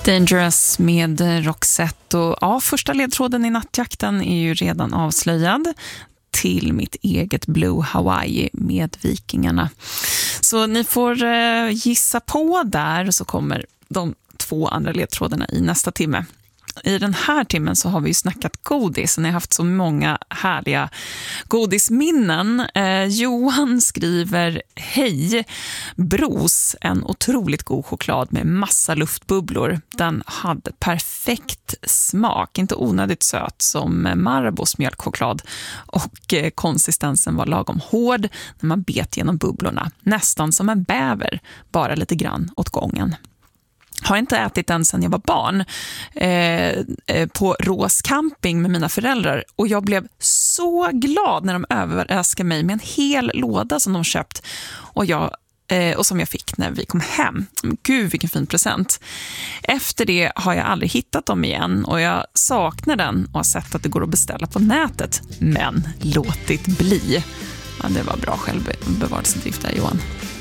Dangerous med Roxette. Och ja, första ledtråden i nattjakten är ju redan avslöjad. Till mitt eget Blue Hawaii med Vikingarna. Så ni får gissa på där, så kommer de 2 andra ledtrådarna i nästa timme. I den här timmen så har vi ju snackat godis, och ni har haft så många härliga godisminnen. Johan skriver: hej, Bros, en otroligt god choklad med massa luftbubblor. Den hade perfekt smak, inte onödigt söt som Marabous mjölkchoklad, och konsistensen var lagom hård när man bet genom bubblorna. Nästan som en bäver, bara lite grann åt gången. Har inte ätit den sedan jag var barn på Rås camping med mina föräldrar, och jag blev så glad när de överraskade mig med en hel låda som de köpt och som jag fick när vi kom hem. Gud, vilken fin present. Efter det har jag aldrig hittat dem igen, och jag saknar den och har sett att det går att beställa på nätet, men låtit bli. Ja, det var bra självbevarelsedrift där, Johan.